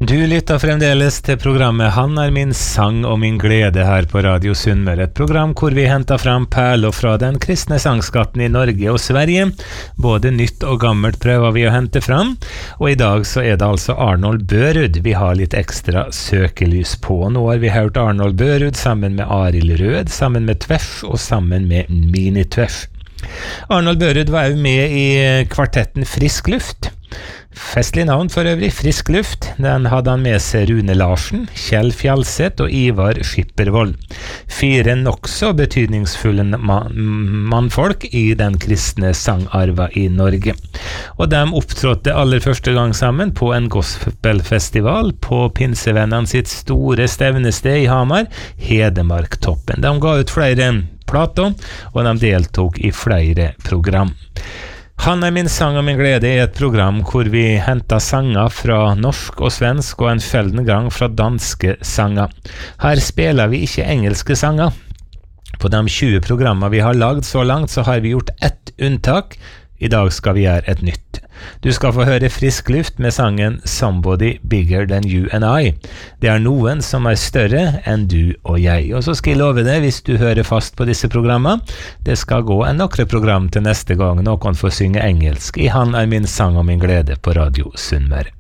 Du lytter fremdeles til programmet «Han min sang og min glede» her på Radio Sunnmøre, et program hvor vi henter fram perler fra den kristne sangskatten i Norge og Sverige. Både nytt og gammelt prøver vi å hente fram, og i dag så er det altså Arnold Børud vi har litt ekstra søkelys på. Nå har vi hørt Arnold Børud sammen med Arild Rød, sammen med Tveff og sammen med Mini Tveff. Arnold Børud var jo med i kvartetten Frisk Luft. Festlig navn for øvrig, Frisk Luft. Den hadde han med seg Rune Larsen, Kjell Fjalset og Ivar Skippervold. 4 nokså betydningsfulle mannfolk i den kristne sangarva i Norge. Og de opptrådte aller første gang sammen på en gospelfestival på Pinsevennene sitt store stevnested i Hamar, Hedmarktoppen. De ga ut flere plater, og de deltok i flere program. Han min sang og min glede er et program hvor vi henter sanger fra norsk og svensk og en følgende gang fra danske sanger. Her spiller vi ikke engelske sanger. På de 20 programmer vi har lagd så langt så har vi gjort ett unntak. I dag skal vi gjøre et nytt. Du skal få høre Frisk Luft med sangen Somebody Bigger Than You and I. Det er noen som er større enn du og jeg. Og så skal jeg love deg, hvis du hører fast på disse programmene, det skal gå en nokre program til neste gang noen får synge engelsk i Han min sang og min glede på Radio Sunnmøre.